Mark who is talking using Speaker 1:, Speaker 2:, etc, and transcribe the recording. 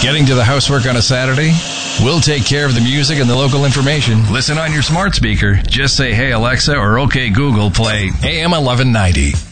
Speaker 1: Getting to the housework on a Saturday? We'll take care of the music and the local information. Listen on your smart speaker. Just say, "Hey Alexa," or "Okay Google, play AM 1190.